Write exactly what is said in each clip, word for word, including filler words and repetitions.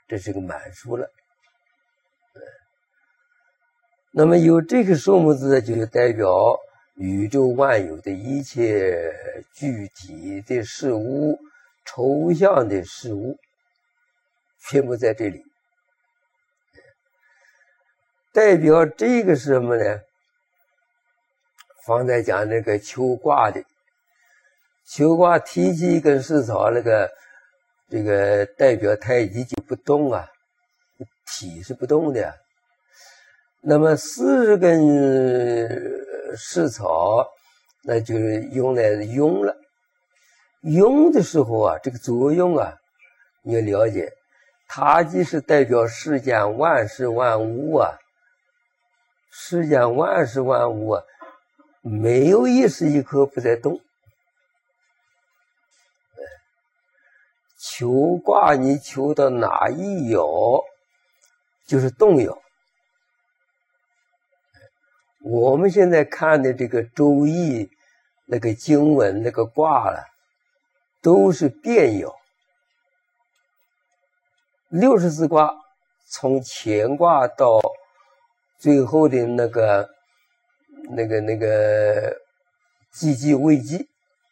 这是个满数了。那么有这个数目字，就代表宇宙万有的一切具体的事物、抽象的事物，全部在这里。代表这个是什么呢？方才讲那个求卦的，求卦提起一根石草，那个这个代表太极就不动啊，体是不动的呀。那么四十根石草，那就是用来用了。用的时候啊，这个作用啊，你要了解，它即是代表世间万事万物啊，世间万事万物啊，没有一时一刻不在动。求卦你求到哪一爻，就是动爻。我们现在看的这个周易那个经文那个卦了，都是变爻。六十四卦从乾卦到最后的那个那个那个济济未济，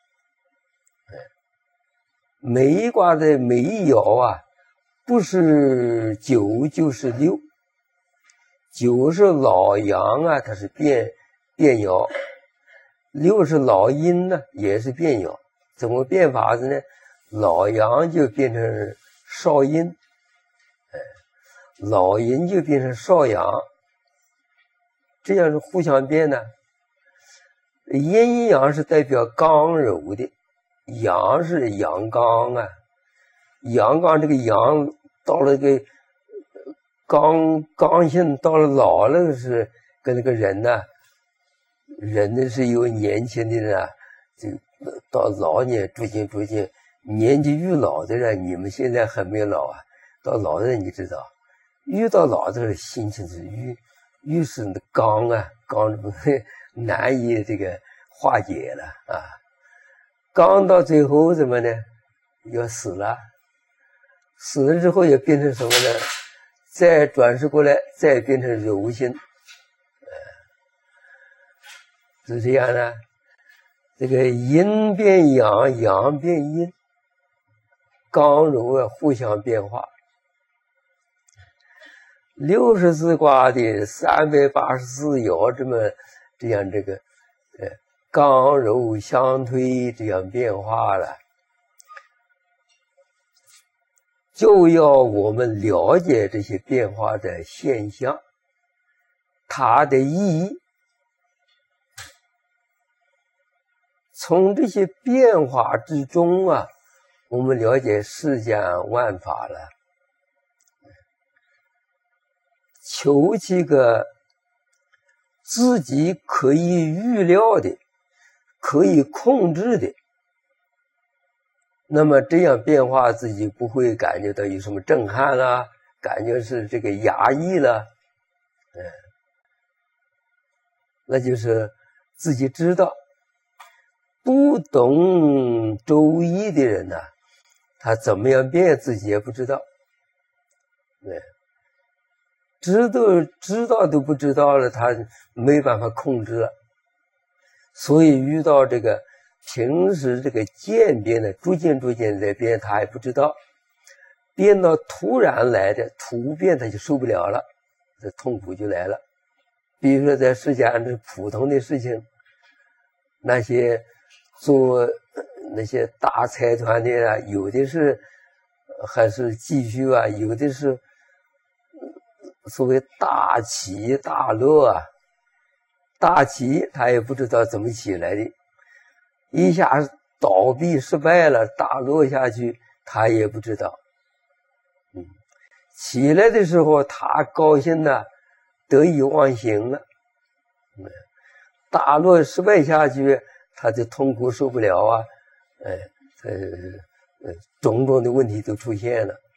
每一卦的每一爻啊，不是九就是六。九是老阳啊，它是变变爻；六是老阴呢，也是变爻。怎么变法子呢？老阳就变成少阴，哎，老阴就变成少阳，这样是互相变的。阴阳是代表刚柔的，阳是阳刚啊，阳刚这个阳到了这个。刚刚性到了老了是跟那个人呢、啊，人呢是有年轻的人啊，就到老年逐渐逐渐年纪越老的人，你们现在还没老啊，到老的人你知道，越到老的人心情是越越是刚啊，刚不难以这个化解了啊，刚到最后怎么呢？要死了，死了之后也变成什么呢？再转世过来，再变成柔性，呃，是这样的。这个阴变阳，阳变阴，刚柔啊互相变化。六十四卦的三百八十四爻，这么这样这个呃刚柔相推这样变化了。就要我们了解这些变化的现象，它的意义。从这些变化之中啊，我们了解世间万法了。求其个自己可以预料的、可以控制的。那么这样变化，自己不会感觉到有什么震撼啦，感觉是这个压抑了，嗯，那就是自己知道。不懂周易的人呢、啊，他怎么样变自己也不知道，对，知道知道都不知道了，他没办法控制了。所以遇到这个。平时这个渐变的逐渐逐渐在变，他还不知道，变到突然来的突变，他就受不了了，这痛苦就来了。比如说在世间这普通的事情，那些做那些大财团的啊，有的是还是继续啊，有的是所谓大起大落啊，大起他也不知道怎么起来的。一下倒闭失败了，大落下去，他也不知道。嗯，起来的时候他高兴了，得意忘形了。嗯，大落失败下去，他就痛苦受不了啊，哎，呃呃，种种的问题都出现了。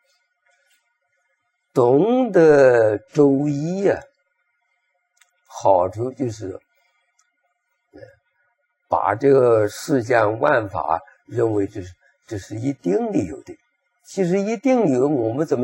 懂得周易啊，好处就是把这个世间万法认为这是这是一定理由的，其实一定理由我们怎么